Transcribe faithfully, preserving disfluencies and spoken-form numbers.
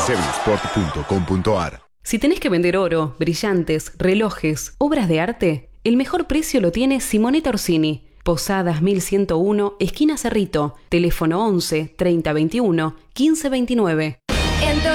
seven sport punto com punto a r. Si tenés que vender oro, brillantes, relojes, obras de arte, el mejor precio lo tiene Simonetta Orsini. Posadas mil ciento uno, esquina Cerrito. Teléfono once, treinta veintiuno, quince veintinueve.